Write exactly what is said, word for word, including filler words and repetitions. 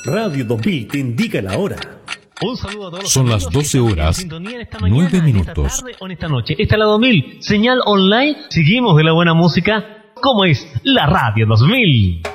Radio dos mil te indica la hora. Un saludo a todos los Son las doce horas, nueve minutos. Esta tarde o en esta noche. Esta es la dos mil, señal online. Seguimos de la buena música, como es la Radio dos mil.